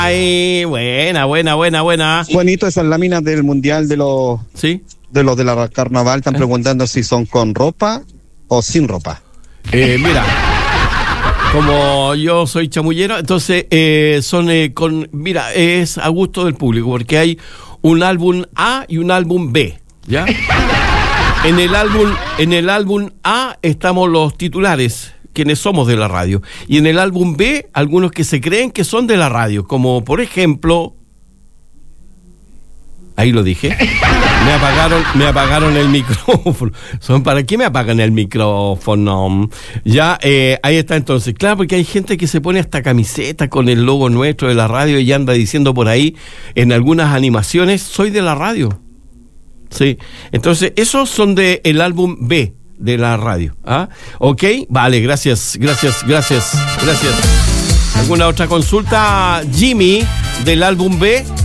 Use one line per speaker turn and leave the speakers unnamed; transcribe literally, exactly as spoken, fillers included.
Ay, buena, buena, buena, buena.
Juanito, esas láminas del mundial de los
¿Sí?
de los de la carnaval están ¿Eh? preguntando si son con ropa o sin ropa.
Eh, mira, como yo soy chamullero, entonces eh, son eh, con, mira, es a gusto del público, porque hay un álbum A y un álbum B, ¿ya? En el álbum, en el álbum A estamos los titulares, quienes somos de la radio, y en el álbum B, algunos que se creen que son de la radio, como por ejemplo, ahí lo dije, me apagaron, me apagaron el micrófono. ¿Son para qué me apagan el micrófono? Ya, eh, ahí está entonces. Claro, porque hay gente que se pone hasta camiseta con el logo nuestro de la radio y anda diciendo por ahí en algunas animaciones, soy de la radio. Sí, entonces esos son de el álbum B de la radio. ¿Ah? Ok, vale, gracias, gracias, gracias, gracias. ¿Alguna otra consulta, Jimmy, del álbum B?